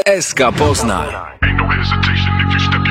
SK Poznań. Ain't no hesitation if you step